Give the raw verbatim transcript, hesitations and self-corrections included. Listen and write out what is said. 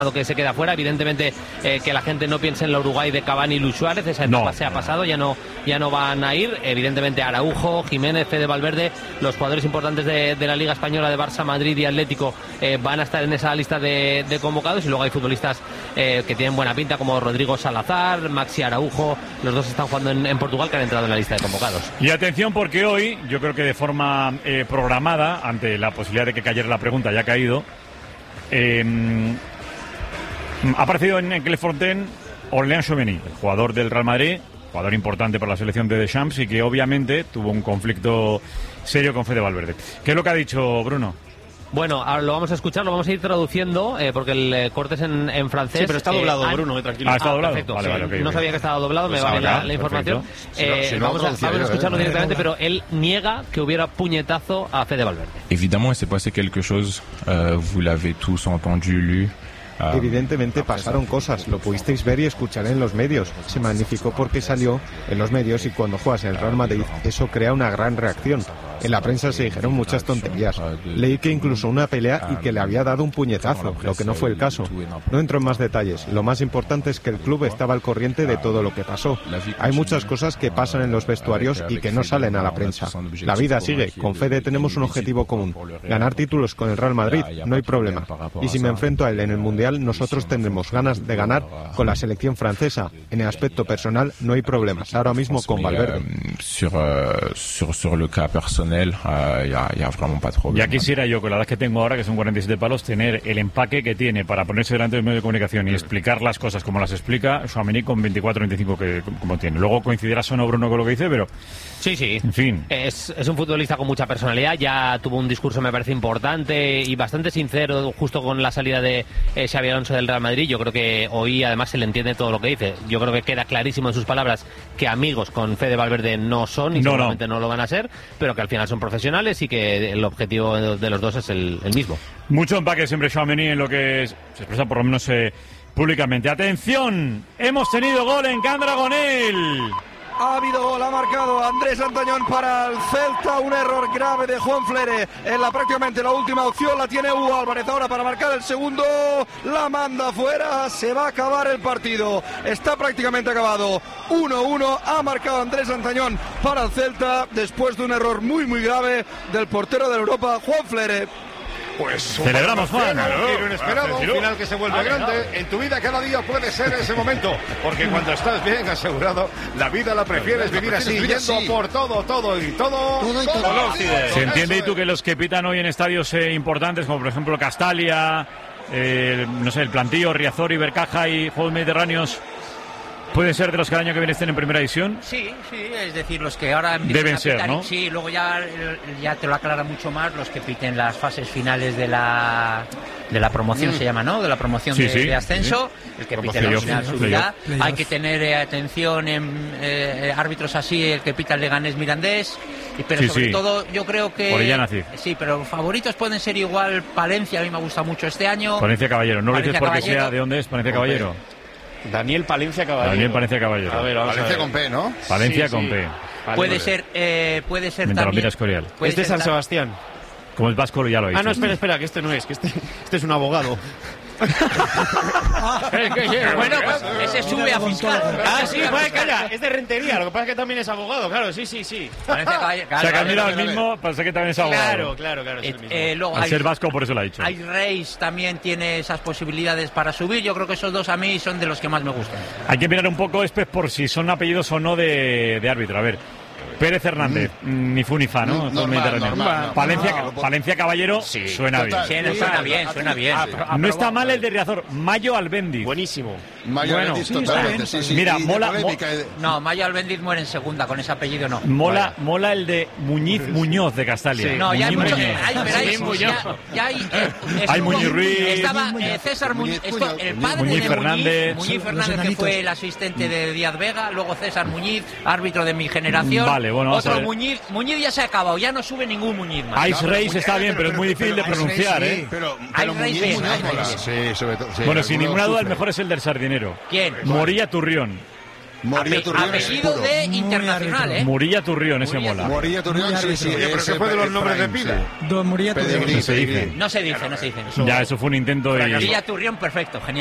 que se queda fuera, evidentemente eh, que la gente no piense en la Uruguay de Cavani y Luis Suárez, esa etapa no, se ha pasado, ya no ya no van a ir, evidentemente Araujo, Jiménez, Fede Valverde, los jugadores importantes de, de la Liga Española de Barça, Madrid y Atlético eh, van a estar en esa lista de, de convocados, y luego hay futbolistas eh, que tienen buena pinta como Rodrigo Salazar, Maxi Araujo, los dos están jugando en, en Portugal, que han entrado en la lista de convocados. Y atención, porque hoy, yo creo que de forma eh, programada, ante la posibilidad de que cayera la pregunta, ya ha caído, eh, ha aparecido en Clefontaine Aurélien Tchouameni, el jugador del Real Madrid, jugador importante para la selección de Deschamps y que obviamente tuvo un conflicto serio con Fede Valverde. ¿Qué es lo que ha dicho Bruno? Bueno, ahora lo vamos a escuchar, lo vamos a ir traduciendo, eh, porque el eh, corte es en, en francés. Sí, pero está doblado, eh, Bruno, eh, tranquilo. Ah, está ah, doblado. Perfecto, vale, sí, vale, okay, no okay. sabía que estaba doblado, Pues me vale acá, la, la información. Si no, Eh, si no, vamos, a, vamos a escucharlo yo, directamente, eh. pero él niega que hubiera puñetazo a Fede Valverde. Évidemment, il s'est passé quelque chose, euh, vous l'avez tous entendu, lu. Evidentemente pasaron cosas, lo pudisteis ver y escuchar en los medios. Se magnificó porque salió en los medios, y cuando juegas en el Real Madrid eso crea una gran reacción. En la prensa se dijeron muchas tonterías. Leí que incluso una pelea y que le había dado un puñetazo, lo que no fue el caso. No entro en más detalles. Lo más importante es que el club estaba al corriente de todo lo que pasó. Hay muchas cosas que pasan en los vestuarios y que no salen a la prensa. La vida sigue. Con Fede tenemos un objetivo común: ganar títulos con el Real Madrid. No hay problema. Y si me enfrento a él en el Mundial, nosotros tendremos ganas de ganar con la selección francesa. En el aspecto personal no hay problemas. Ahora mismo con Valverde. Sur, uh, sur, sur le cas personnel, uh, y, a, y a vraiment pas de problème. Ya quisiera yo, con la edad que tengo ahora, que son cuarenta y siete palos, tener el empaque que tiene para ponerse delante de los medios de comunicación y explicar las cosas como las explica Tchouameni con veinticuatro veinticinco que como tiene. Luego coincidirás o no, Bruno, con lo que dice, pero... Sí, sí. En fin. Es, es un futbolista con mucha personalidad, ya tuvo un discurso, me parece, importante y bastante sincero justo con la salida de eh, Xabi Alonso del Real Madrid. Yo creo que hoy además se le entiende todo lo que dice. Yo creo que queda clarísimo en sus palabras que amigos con Fede Valverde no son y no, seguramente no. no lo van a ser, pero que al final son profesionales y que el objetivo de los dos es el, el mismo. Mucho empaque siempre Tchouameni en lo que es, se expresa por lo menos eh, públicamente. ¡Atención! Hemos tenido gol en Can Dragonel. Ha habido gol, ha marcado Andrés Antañón para el Celta, un error grave de Juan Flere en la prácticamente la última opción, la tiene Hugo Álvarez ahora para marcar el segundo, la manda fuera, se va a acabar el partido, está prácticamente acabado, uno uno, ha marcado Andrés Antañón para el Celta después de un error muy muy grave del portero de Europa, Juan Flere. Pues celebramos, Juan. Un inesperado, un final que se vuelve ah, grande. No. En tu vida cada día puede ser ese momento, porque cuando estás bien asegurado, la vida la prefieres vivir así, yendo así. por todo, todo y todo. todo, y todo. todo. ¿Se entiende y tú que los que pitan hoy en estadios eh, importantes, como por ejemplo Castalia, eh, no sé, el Plantío, Riazor, Ibercaja y Juegos Mediterráneos, pueden ser de los que el año que viene estén en primera división? Sí, sí, es decir, los que ahora deben ser, pitar, ¿no? Sí, luego ya, ya te lo aclara mucho más los que piten las fases finales de la de la promoción, mm. se llama, ¿no? De la promoción sí, de, sí, de ascenso, sí. el que pite la final subirá. Hay que tener eh, atención en eh, árbitros así, el que pita el Leganés Mirandés, y, pero sí, sobre sí. todo yo creo que... Orellana, sí. Sí, pero favoritos pueden ser igual Palencia, a mí me gusta mucho este año. Palencia Caballero, no Palencia lo dices porque Caballero. sea de dónde es Palencia Caballero. Daniel Palencia Caballero. Daniel Palencia Caballero. A ver, Palencia a ver. con P, ¿no? Palencia sí, con sí. P. Vale, puede ser, eh, puede ser Mientras también. Escorial. Puede Este es ser San Sebastián. Como el Vasco ya lo ha dicho. Ah, no, espera, espera, que este no es, que este, este es un abogado. Bueno, pues ese sube a fiscal. Ah, sí, pues calla, es de Rentería, lo que pasa es que también es abogado, claro, sí, sí, sí. Parece que, o sea, que han mirado el mismo, parece que también es abogado. Claro, claro, claro, es el mismo. Eh, luego Al hay, ser vasco, por eso lo ha dicho. Hay Reis también tiene esas posibilidades para subir, yo creo que esos dos a mí son de los que más me gustan. Hay que mirar un poco, Espes, por si son apellidos o no de, de árbitro, a ver. Pérez Hernández, mm. ni fu ni fa, ¿no? Normal, normal, Palencia, no, no, no. Palencia Caballero, sí, suena total, bien. Sí, suena bien, suena bien. Ah, sí. No está mal el de Riazor, Mayo Albendiz. Buenísimo. Mayo bueno, Albendiz, sí, totalmente, sí, sí. Mira, y mola, mo no, Mayo Albendiz muere en segunda, con ese apellido no. Mola, vale. mola el de Muñiz Muñoz de Castalia. Sí. No, ya hay Muñiz mucho, Muñoz. hay, pero hay, Sí, ya, ya hay, eh, Hay Muñiz Ruiz. Estaba eh, César Muñiz, esto, el padre Muñiz de Fernández. Muñiz, Muñiz Fernández, que fue el asistente de Díaz Vega, luego César Muñiz, árbitro de mi generación. Vale, bueno, vamos otro a ver. Muñiz, Muñiz ya se ha acabado, ya no sube ningún Muñiz más. Ice No, Reis está bien, pero, pero es muy difícil de pronunciar, ¿eh? Pero, pero Ice Reis Muñiz, bien, Muñoz Ice mola. Reis Sí, sobre todo. Sí, Bueno, sin alguno ninguna duda, el sufre. mejor es el del Sardinero. ¿Quién? Morilla Turrión. Morilla Turrión apellido es de internacional, ¿eh? Murilla Turrión, ese mola. Morilla Turrión, sí, sí. Oye, pero ¿qué fue de los nombres de pila? Don Murilla Turrión. No se dice. No se dice, no se dice. Ya, eso fue un intento de... Murilla Turrión, perfecto, genial.